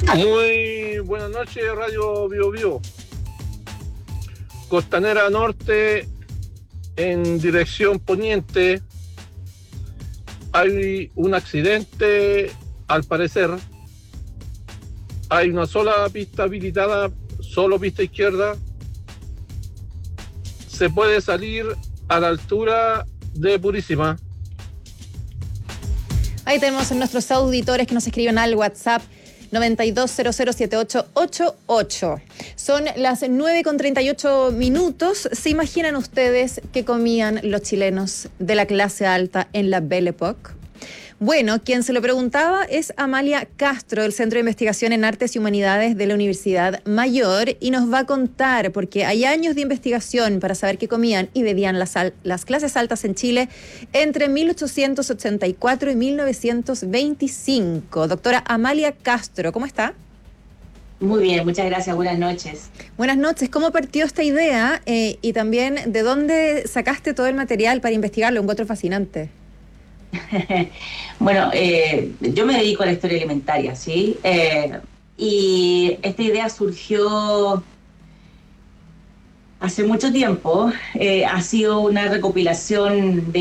Muy buenas noches, Radio Bio Bio. Costanera Norte, en dirección poniente, hay un accidente, al parecer. Hay una sola pista habilitada, solo pista izquierda. Se puede salir a la altura de Purísima. Ahí tenemos a nuestros auditores que nos escriben al WhatsApp 92007888. Son las 9:38. ¿Se imaginan ustedes qué comían los chilenos de la clase alta en la Belle Époque? Bueno, quien se lo preguntaba es Amalia Castro, del Centro de Investigación en Artes y Humanidades de la Universidad Mayor, y nos va a contar, porque hay años de investigación para saber qué comían y bebían las clases altas en Chile entre 1884 y 1925. Doctora Amalia Castro, ¿cómo está? Muy bien, muchas gracias, buenas noches. Buenas noches, ¿cómo partió esta idea y también de dónde sacaste todo el material para investigarlo? Un encuentro fascinante. Bueno, yo me dedico a la historia alimentaria, ¿sí? Y esta idea surgió hace mucho tiempo. Ha sido una recopilación de